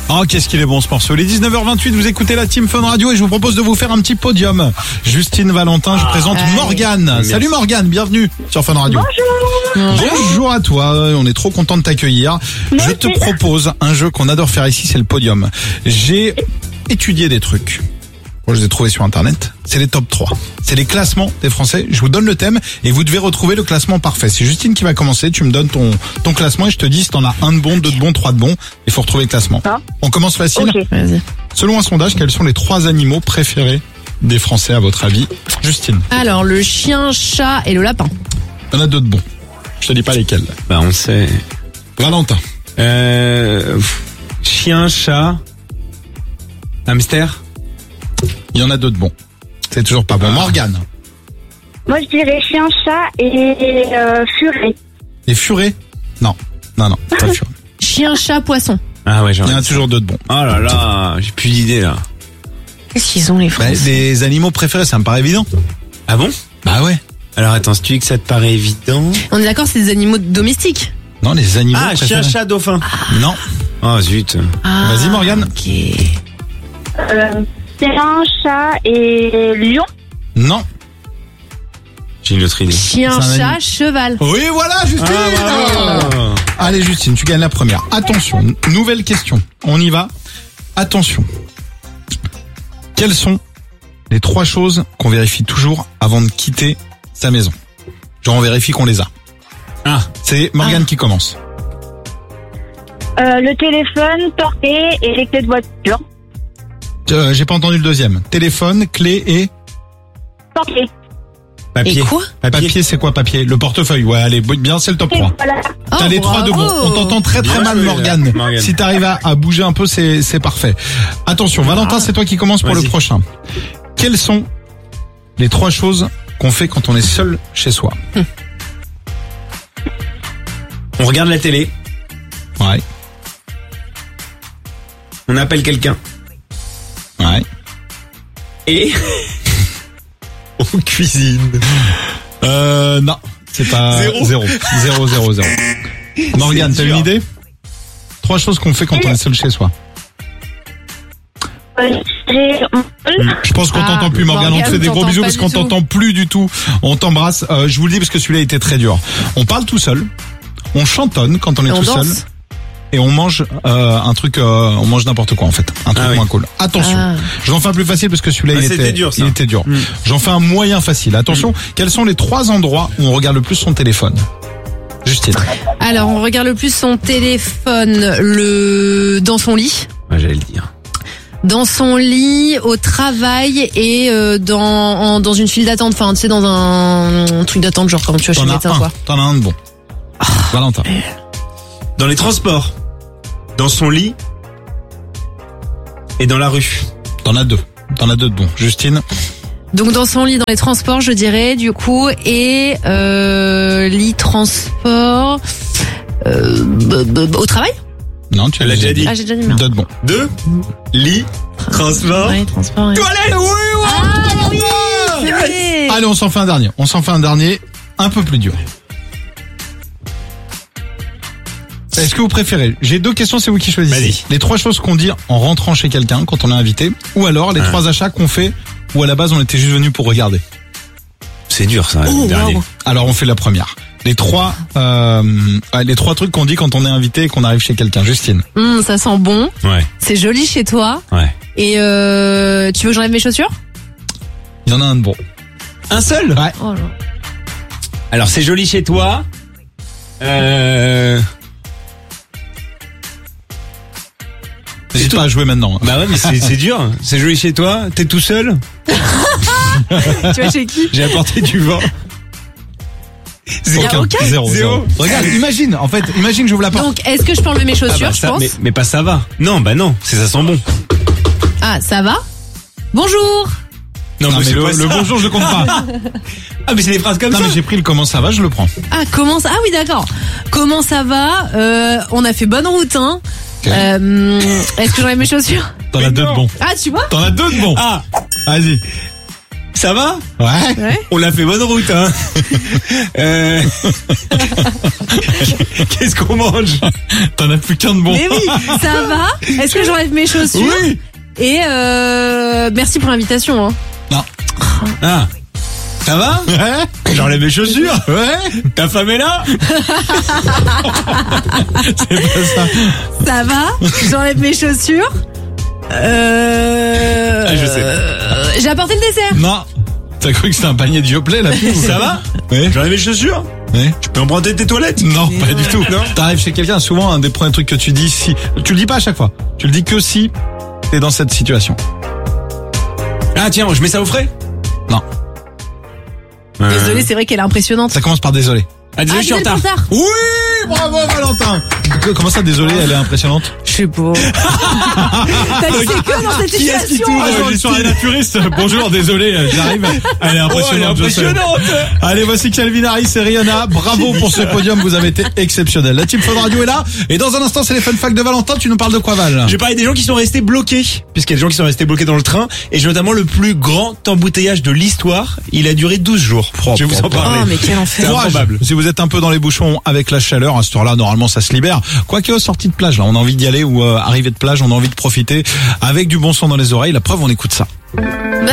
Oh, qu'est-ce qu'il est bon ce morceau. Les 19h28, vous écoutez la Team Fun Radio et je vous propose de vous faire un petit podium. Justine, Valentin, je présente Morgane. Salut Morgane, bienvenue sur Fun Radio. Bonjour à toi, on est trop content de t'accueillir. Je te propose un jeu qu'on adore faire ici, c'est le podium. J'ai étudié des trucs. Moi, je les ai trouvés sur internet. C'est les top 3. C'est les classements des Français. Je vous donne le thème et vous devez retrouver le classement parfait. C'est Justine qui va commencer. Tu me donnes ton classement et je te dis si t'en as un de bon, deux de bon, trois de bon. Il faut retrouver le classement. On commence facile. Okay. Vas-y. Selon un sondage, quels sont les 3 animaux préférés des Français à votre avis? Justine. Alors, le chien, chat et le lapin. Il y en a 2 de bons. Je te dis pas lesquels. Bah, on sait. Valentin. Chien, chat, hamster. Il y en a 2 de bons. C'est toujours pas bon. Morgane. Moi, je dirais chien, chat et furet. Les furets? Non, pas furet. Chien, chat, poisson. Ah ouais, Il y en a toujours 2 de bons. Oh là là, j'ai plus d'idées là. Qu'est-ce qu'ils ont les Français? Les animaux préférés, ça me paraît évident. Ah bon? Bah ouais. Alors attends, si tu dis que ça te paraît évident. On est d'accord, c'est des animaux domestiques. Non, les animaux Ah, préférés. chien, chat, dauphin. Non. Oh zut. Vas-y Morgane. Ok. Chien, chat et lion. Non. J'ai une autre idée. Chien, C'est un chat, ani- cheval. Oui, voilà, Justine. bravo. Allez Justine, tu gagnes la première. Attention, nouvelle question. On y va. Attention. Quelles sont les 3 choses qu'on vérifie toujours avant de quitter sa maison? Genre on vérifie qu'on les a. Ah. C'est Morgane qui commence. Le téléphone, portée et les clés de voiture. J'ai pas entendu le deuxième. Téléphone, clé et... Portée. Papier. Et quoi? Papier, c'est quoi papier? Le portefeuille. Ouais, allez, bien, c'est le top 3. Voilà. T'as les 3 de bon. On t'entend très Bien mal joué, Morgane. Morgane. Si t'arrives à bouger un peu, c'est parfait. Attention, Valentin, c'est toi qui commence pour le Vas-y. prochain. Quelles sont les 3 choses qu'on fait quand on est seul chez soi? On regarde la télé, Ouais. on appelle quelqu'un Ouais. et on cuisine. Non, c'est pas Zéro. 0. Morgane, t'as dur. une idée? 3 choses qu'on fait quand on est seul chez soi. Je pense qu'on t'entend plus, Morgane. On te fait des gros t'entend bisous pas parce du qu'on tout. t'entend plus du tout. On t'embrasse. Je vous le dis parce que celui-là était très dur. On parle tout seul. On chantonne quand on est Et on tout seul. danse. Et on mange un truc, on mange n'importe quoi en fait. Un truc Ah oui. moins cool. Attention. Ah. J'en fais un plus facile parce que celui-là Ah, il c'était était dur, ça. il était dur. J'en fais un moyen facile. Attention. Quels sont les 3 endroits où on regarde le plus son téléphone? Justine. Alors, on regarde le plus son téléphone dans son lit. Ouais, j'allais le dire. Dans son lit, au travail et dans une file d'attente. Enfin, tu sais, dans un truc d'attente, genre quand tu vas chez T'en le as médecin, un. quoi. T'en as un de bon. Valentin. Dans les transports, dans son lit et dans la rue. T'en as 2. T'en as 2 de bon. Justine. Donc, dans son lit, dans les transports, je dirais, du coup, et lit, transport, au travail. Non, tu Elle l'as a déjà dit. Ah, j'ai déjà dit merde. 2 de bon. 2, lit, transport, Ouais, transport. Ouais. toilette. Ah oui, c'est vrai. Allez, on s'en fait un dernier. Un peu plus dur. Est-ce que vous préférez? J'ai 2 questions, c'est vous qui choisissez. Vas-y. Les 3 choses qu'on dit en rentrant chez quelqu'un quand on est invité, ou alors les 3 achats qu'on fait où à la base on était juste venu pour regarder. C'est dur ça, Oh, le dernier. wow. Alors on fait la première. Les 3 trucs qu'on dit quand on est invité et qu'on arrive chez quelqu'un. Justine. Ça sent bon. Ouais, C'est joli chez toi. ouais. Et tu veux que j'enlève mes chaussures? Il y en a un de bon. Un seul? Ouais. Oh là. Alors c'est joli chez toi. N'hésite pas à jouer maintenant. Bah ouais, mais c'est dur. C'est joli chez toi. T'es tout seul. Tu vas chez qui? J'ai apporté du vin. Y a aucun? Zéro. Regarde, imagine j'ouvre la porte. Donc, est-ce que je peux enlever mes chaussures, je ça, pense? mais pas ça va. Non, bah non, ça sent bon. Ah, ça va? Bonjour! Non, mais c'est le pas ça. bonjour je le compte pas. Ah mais c'est des phrases comme Non ça. mais j'ai pris le comment ça va, je le prends. Ah, ah oui, d'accord. Comment ça va? On a fait bonne route, hein? Ok. Est-ce que j'enlève mes chaussures? T'en as 2 de bon. Ah, tu vois? T'en as 2 de bon. Ah, Vas-y. Ça va? Ouais. On l'a fait bonne route, hein. Qu'est-ce qu'on mange? T'en as plus qu'un de bon. Mais oui, ça va? Est-ce que j'enlève mes chaussures? Oui. Et merci pour l'invitation. Hein. Non. Ah. Ça va? Ouais. J'enlève mes chaussures. Ouais. Ta femme est là? C'est pas ça. Ça va? J'enlève mes chaussures. Je sais. J'ai apporté le dessert. Non. T'as cru que c'était un panier de Yoplait, la pub? Ça va? Ouais. J'enlève mes chaussures. Ouais. Je peux emprunter tes toilettes? Non, pas du tout. Non. T'arrives chez quelqu'un, souvent, un des premiers trucs que tu dis, si, tu le dis pas à chaque fois. Tu le dis que si t'es dans cette situation. Ah tiens, je mets ça au frais? Non. Désolée, c'est vrai qu'elle est impressionnante. Ça commence par désolé. Ah désolé, je suis en désolé retard. pour le retard. Oui, bravo Valentin. Comment ça, désolé, elle est impressionnante? Je sais pas. T'as dit c'est que dans cette Qui est-ce qui situation. tourne? Ah, je suis un naturiste. Bonjour, désolé, j'arrive. Elle est impressionnante. Oh, elle est impressionnante. Allez, voici Calvin Harris et Rihanna. Bravo pour ce podium, vous avez été exceptionnels. La Team Fun Radio est là. Et dans un instant, c'est les fun facts de Valentin. Tu nous parles de quoi, Val? J'ai parlé des gens qui sont restés bloqués, puisqu'il y a des gens qui sont restés bloqués dans le train, et j'ai notamment le plus grand embouteillage de l'histoire. Il a duré 12 jours. Je vais vous en parler. Oh, mais quel enfer. C'est improbable. Si vous êtes un peu dans les bouchons avec la chaleur, à cette heure-là, normalement, ça se libère. Quoique, sortie de plage, là, on a envie d'y aller ou arrivée de plage, on a envie de profiter avec du bon son dans les oreilles. La preuve, on écoute ça.